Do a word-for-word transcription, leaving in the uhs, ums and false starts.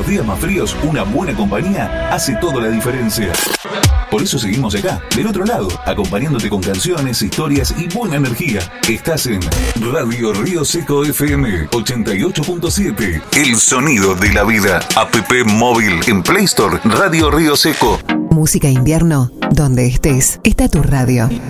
los días más fríos, una buena compañía hace toda la diferencia. Por eso seguimos acá, del otro lado, acompañándote con canciones, historias y buena energía. Estás en Radio Río Seco F M ochenta y ocho punto siete. El sonido de la vida. App móvil en Play Store. Radio Río Seco. Música invierno. Donde estés, está tu radio.